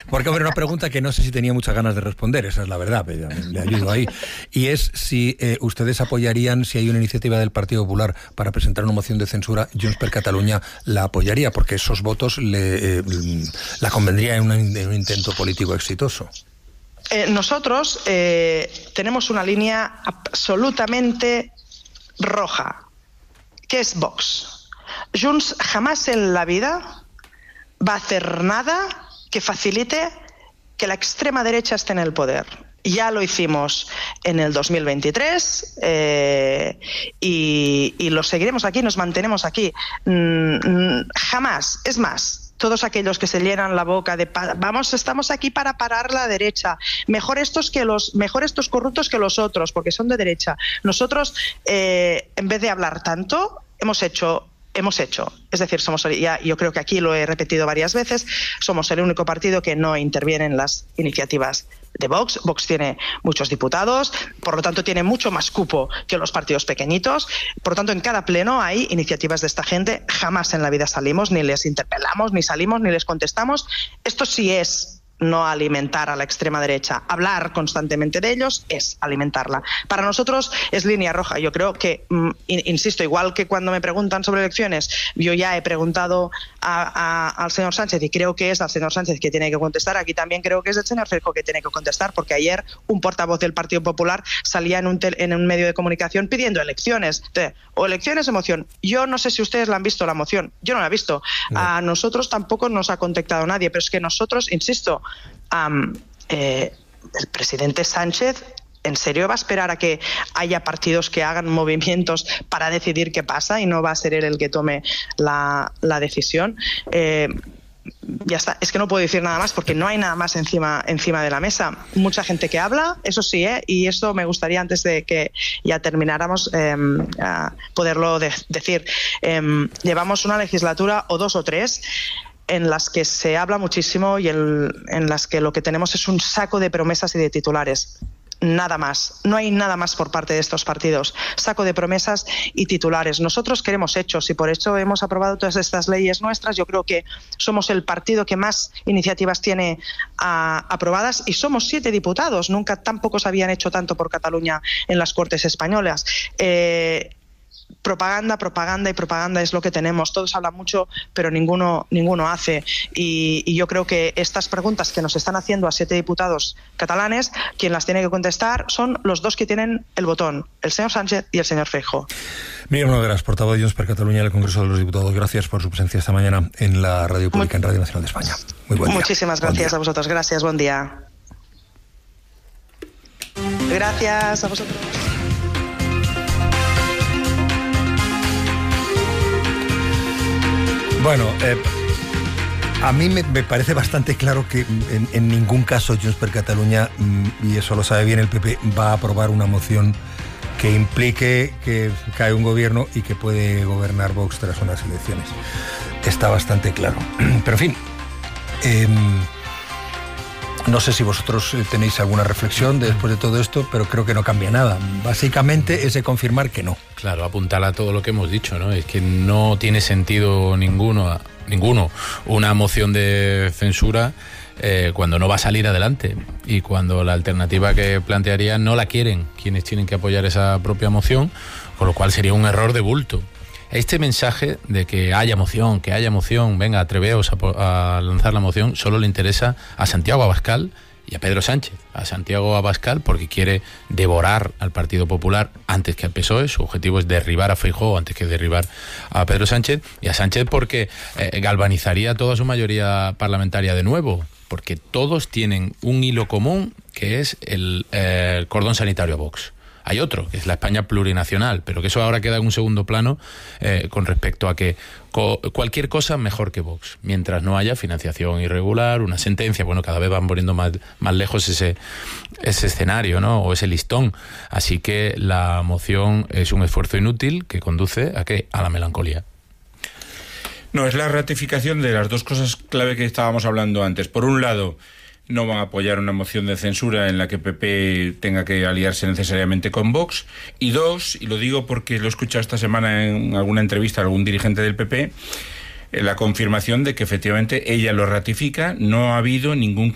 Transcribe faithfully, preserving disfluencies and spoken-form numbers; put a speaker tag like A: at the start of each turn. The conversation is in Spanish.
A: Porque habrá una pregunta que no sé si tenía muchas ganas de responder, esa es la verdad, pero le ayudo ahí. Y es si eh, ustedes apoyarían, si hay una iniciativa del Partido Popular para presentar una moción de censura, Junts per Catalunya la apoyaría, porque esos votos le, eh, la convendría en, una, en un intento político exitoso.
B: Eh, nosotros eh, tenemos una línea absolutamente roja, que es Vox. Junts jamás en la vida va a hacer nada que facilite que la extrema derecha esté en el poder. Ya lo hicimos en el dos mil veintitrés eh, y, y lo seguiremos aquí, nos mantenemos aquí. Mm, jamás, es más, todos aquellos que se llenan la boca de vamos, estamos aquí para parar la derecha, mejor estos que los, mejor estos corruptos que los otros, porque son de derecha. Nosotros, eh, en vez de hablar tanto, hemos hecho hemos hecho. Es decir, somos ya, yo creo que aquí lo he repetido varias veces, somos el único partido que no interviene en las iniciativas de Vox. Vox tiene muchos diputados, por lo tanto tiene mucho más cupo que los partidos pequeñitos. Por lo tanto, en cada pleno hay iniciativas de esta gente. Jamás en la vida salimos, ni les interpelamos, ni salimos, ni les contestamos. Esto sí es no alimentar a la extrema derecha. Hablar constantemente de ellos es alimentarla. Para nosotros es línea roja. Yo creo que, mm, insisto, igual que cuando me preguntan sobre elecciones, yo ya he preguntado a, a, al señor Sánchez y creo que es al señor Sánchez que tiene que contestar. Aquí también creo que es el señor Feijóo que tiene que contestar, porque ayer un portavoz del Partido Popular salía en un, tel, en un medio de comunicación pidiendo elecciones. Entonces, o elecciones o moción. Yo no sé si ustedes la han visto, la moción. Yo no la he visto. No. A nosotros tampoco nos ha contactado nadie, pero es que nosotros, insisto, Um, eh, el presidente Sánchez ¿en serio va a esperar a que haya partidos que hagan movimientos para decidir qué pasa y no va a ser él el que tome la, la decisión? Eh, ya está, es que no puedo decir nada más porque no hay nada más encima, encima de la mesa. Mucha gente que habla, eso sí, ¿eh? Y eso me gustaría antes de que ya termináramos eh, a poderlo de- decir. Eh, llevamos una legislatura o dos o tres en las que se habla muchísimo y el, en las que lo que tenemos es un saco de promesas y de titulares. Nada más. No hay nada más por parte de estos partidos. Saco de promesas y titulares. Nosotros queremos hechos y por eso hemos aprobado todas estas leyes nuestras. Yo creo que somos el partido que más iniciativas tiene a, aprobadas y somos siete diputados. Nunca tan pocos habían hecho tanto por Cataluña en las Cortes españolas. Eh, Propaganda, propaganda y propaganda es lo que tenemos. Todos hablan mucho, pero ninguno, ninguno hace. Y, y yo creo que estas preguntas que nos están haciendo a siete diputados catalanes, quien las tiene que contestar son los dos que tienen el botón, el señor Sánchez y el señor Feijóo.
A: Míriam Nogueras, portavoz de Junts per Catalunya en el Congreso de los Diputados. Gracias por su presencia esta mañana en la Radio Pública, Muy, en Radio Nacional de España. Muy buen día.
B: Muchísimas gracias a vosotros. Gracias, buen día. Gracias a vosotros.
A: Bueno, eh, a mí me, me parece bastante claro que en, en ningún caso Junts per Catalunya, y eso lo sabe bien el P P, va a aprobar una moción que implique que cae un gobierno y que puede gobernar Vox tras unas elecciones. Está bastante claro. Pero en fin, eh, no sé si vosotros tenéis alguna reflexión después de todo esto, pero creo que no cambia nada. Básicamente es de confirmar que no.
C: Claro, apuntala todo lo que hemos dicho, ¿no? Es que no tiene sentido ninguno, ninguno una moción de censura eh, cuando no va a salir adelante y cuando la alternativa que plantearía no la quieren quienes tienen que apoyar esa propia moción, con lo cual sería un error de bulto. Este mensaje de que haya moción, que haya moción, venga, atreveos a, a lanzar la moción, solo le interesa a Santiago Abascal y a Pedro Sánchez. A Santiago Abascal porque quiere devorar al Partido Popular antes que al P S O E, su objetivo es derribar a Feijóo antes que derribar a Pedro Sánchez, y a Sánchez porque eh, galvanizaría toda su mayoría parlamentaria de nuevo, porque todos tienen un hilo común que es el, eh, el cordón sanitario a Vox. Hay otro, que es la España plurinacional, pero que eso ahora queda en un segundo plano eh, con respecto a que co- cualquier cosa mejor que Vox, mientras no haya financiación irregular, una sentencia. Bueno, cada vez van poniendo más, más lejos ese, ese escenario, ¿no? O ese listón. Así que la moción es un esfuerzo inútil que conduce ¿a qué? A la melancolía.
D: No, es la ratificación de las dos cosas clave que estábamos hablando antes. Por un lado, no van a apoyar una moción de censura en la que P P tenga que aliarse necesariamente con Vox. Y dos, y lo digo porque lo he escuchado esta semana en alguna entrevista a algún dirigente del P P, la confirmación de que efectivamente ella lo ratifica. No ha habido ningún